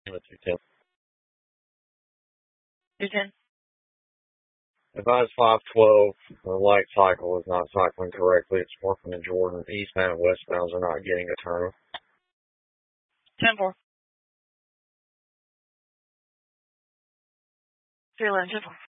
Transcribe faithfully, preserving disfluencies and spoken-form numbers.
With two ten. two ten. Advise five twelve. The light cycle is not cycling correctly. It's working in Jordan. Eastbound and westbounds are not getting a turn. ten four. three eleven, ten four.